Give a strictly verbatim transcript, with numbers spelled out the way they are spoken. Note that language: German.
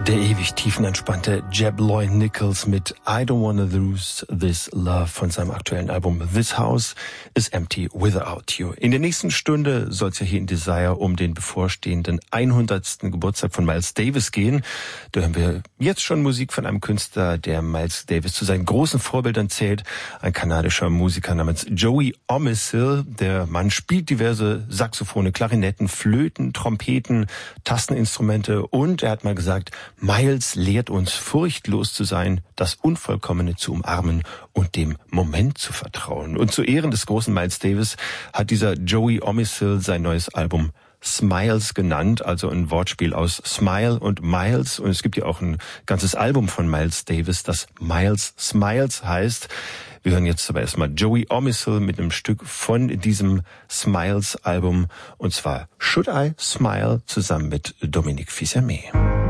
Der ewig tiefenentspannte Jeb Lloyd Nichols mit I Don't Wanna Lose This Love von seinem aktuellen Album This House is Empty Without You. In der nächsten Stunde soll es ja hier in Desire um den bevorstehenden hundertsten Geburtstag von Miles Davis gehen. Da hören wir jetzt schon Musik von einem Künstler, der Miles Davis zu seinen großen Vorbildern zählt. Ein kanadischer Musiker namens Joey Omissil. Der Mann spielt diverse Saxophone, Klarinetten, Flöten, Trompeten, Tasteninstrumente und er hat mal gesagt, Miles lehrt uns, furchtlos zu sein, das Unvollkommene zu umarmen und dem Moment zu vertrauen. Und zu Ehren des großen Miles Davis hat dieser Joey Omissil sein neues Album Smiles genannt, also ein Wortspiel aus Smile und Miles. Und es gibt ja auch ein ganzes Album von Miles Davis, das Miles Smiles heißt. Wir hören jetzt aber erstmal Joey Omissil mit einem Stück von diesem Smiles-Album, und zwar Should I Smile zusammen mit Dominique Fils-Aimé.